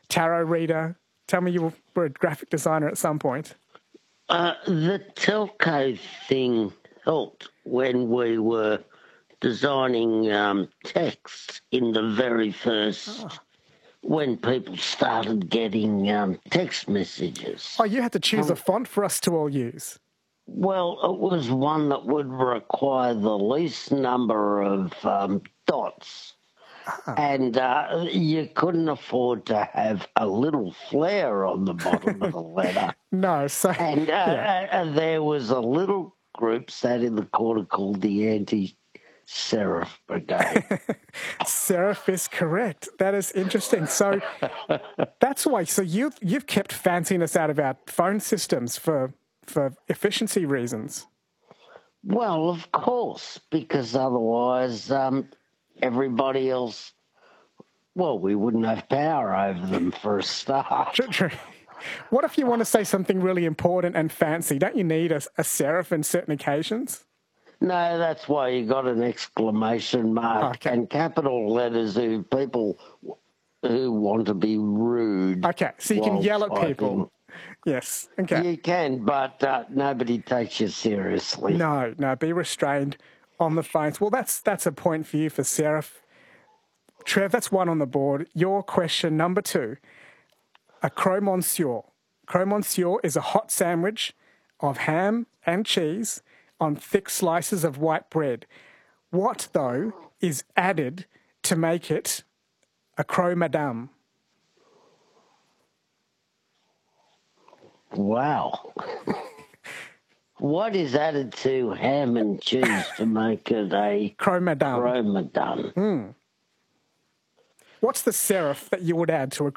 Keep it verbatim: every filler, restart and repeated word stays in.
tarot reader? Tell me you were a graphic designer at some point. Uh, the telco thing helped when we were designing um, text in the very first, oh. when people started getting um, text messages. Oh, you had to choose um, a font for us to all use. Well, it was one that would require the least number of um, dots. Ah. And uh, you couldn't afford to have a little flare on the bottom of the letter. No, so... And, uh, yeah. and there was a little group sat in the corner called the Anti-Serif Brigade. Serif is correct. That is interesting. So that's why... So you've, you've kept fanciness out of our phone systems for... for efficiency reasons. Well, of course, because otherwise um, everybody else, well, we wouldn't have power over them for a start. True, true. What if you want to say something really important and fancy? Don't you need a, a serif in certain occasions? No, that's why you got an exclamation mark okay. and capital letters who people who want to be rude. Okay, so you can yell at typing. people. Yes, okay. You can, but uh, nobody takes you seriously. No, no, be restrained on the phones. Well, that's that's a point for you for serif. Trev, that's one on the board. Your question number two, a croque monsieur. Croque monsieur is a hot sandwich of ham and cheese on thick slices of white bread. What, though, is added to make it a croque madame? Wow. What is added to ham and cheese to make it a croque madame? Croque madame. Hmm. What's the serif that you would add to a